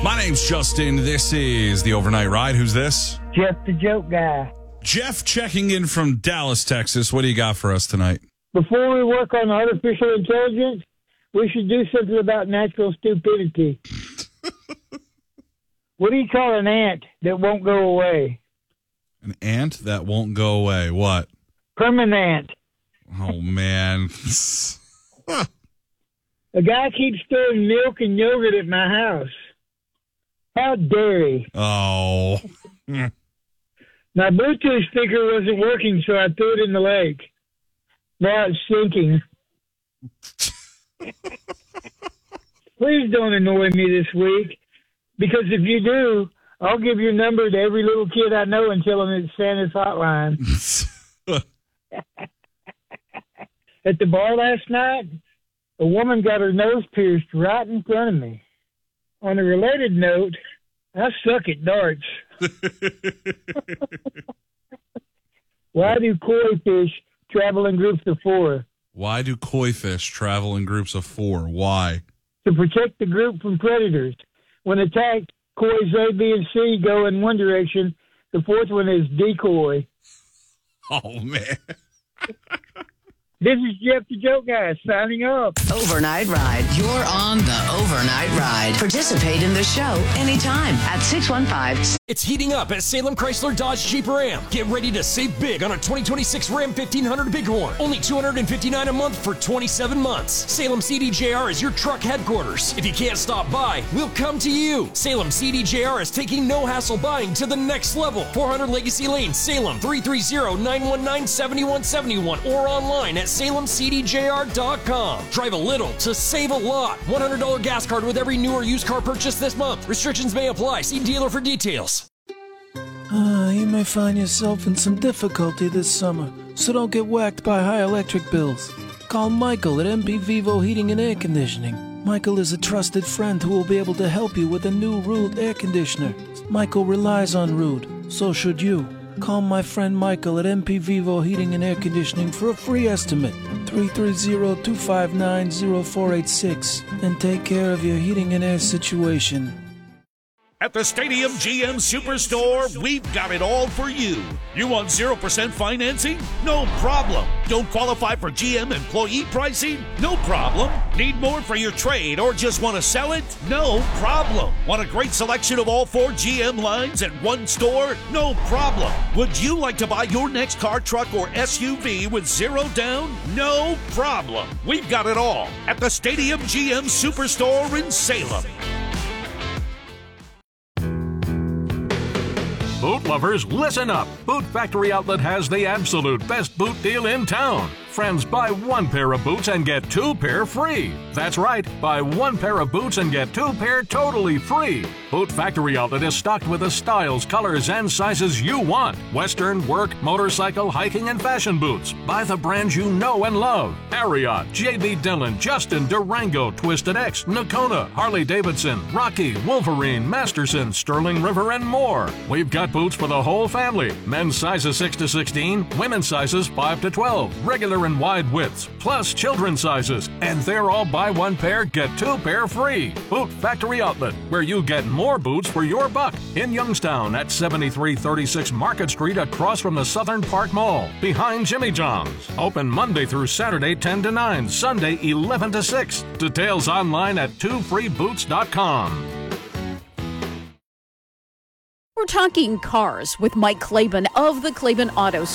My name's Justin. This is the Overnight Ride. Who's this? Jeff the Joke Guy. Jeff checking in from Dallas, Texas. What do you got for us tonight? Before we work on artificial intelligence, we should do something about natural stupidity. What do you call an ant that won't go away? An ant that won't go away. What? Permanent. Oh, man. A guy keeps throwing milk and yogurt at my house. How dare he? Oh. My Bluetooth speaker wasn't working, so I threw it in the lake. Now it's sinking. Please don't annoy me this week, because if you do, I'll give your number to every little kid I know and tell them it's Santa's hotline. At the bar last night, a woman got her nose pierced right in front of me. On a related note, I suck at darts. Why do koi fish travel in groups of 4? Why do koi fish travel in groups of 4? Why? To protect the group from predators. When attacked, koi's A, B, and C go in one direction. The fourth one is decoy. Oh, man. This is Jeff the Joke Guy signing off. Overnight Ride. You're on the Overnight Ride. Participate in the show anytime at 615. It's heating up at Salem Chrysler Dodge Jeep Ram. Get ready to save big on a 2026 Ram 1500 Bighorn. Only $259 a month for 27 months. Salem CDJR is your truck headquarters. If you can't stop by, we'll come to you. Salem CDJR is taking no-hassle buying to the next level. 400 Legacy Lane, Salem, 330-919-7171, or online at SalemCDJR.com. Drive a little to save a lot. $100 gas card with every new or used car purchase this month. Restrictions may apply. See dealer for details. You may find yourself in some difficulty this summer, so don't get whacked by high electric bills. Call Michael at MP Vivo Heating and Air Conditioning. Michael is a trusted friend who will be able to help you with a new Rude air conditioner. Michael relies on Rude, so should you. Call my friend Michael at MP Vivo Heating and Air Conditioning for a free estimate, 330-259-0486, and take care of your heating and air situation. At the Stadium GM Superstore, we've got it all for you. You want 0% financing? No problem. Don't qualify for GM employee pricing? No problem. Need more for your trade or just want to sell it? No problem. Want a great selection of all 4 GM lines at one store? No problem. Would you like to buy your next car, truck, or SUV with 0 down? No problem. We've got it all at the Stadium GM Superstore in Salem. Boot lovers, listen up. Boot Factory Outlet has the absolute best boot deal in town. Friends, buy 1 pair of boots and get 2 pair free. That's right, buy 1 pair of boots and get 2 pair totally free. Boot Factory Outlet is stocked with the styles, colors, and sizes you want. Western, work, motorcycle, hiking, and fashion boots. Buy the brands you know and love. Ariat, J.B. Dillon, Justin, Durango, Twisted X, Nakona, Harley-Davidson, Rocky, Wolverine, Masterson, Sterling River, and more. We've got boots for the whole family. Men's sizes 6 to 16, women's sizes 5 to 12, regular and wide widths, plus children's sizes. And they're all buy 1 pair, get 2 pair free. Boot Factory Outlet, where you get more boots for your buck. In Youngstown at 7336 Market Street across from the Southern Park Mall, behind Jimmy John's. Open Monday through Saturday 10 to 9, Sunday 11 to 6. Details online at 2freeboots.com. We're talking cars with Mike Claiborne of the Claiborne Auto